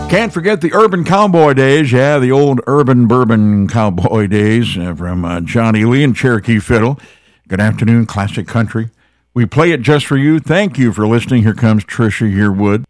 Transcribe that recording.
Can't forget the urban cowboy days. Yeah, the old urban bourbon cowboy days from Johnny Lee and Cherokee Fiddle. Good afternoon, classic country. We play it just for you. Thank you for listening. Here comes Trisha Yearwood.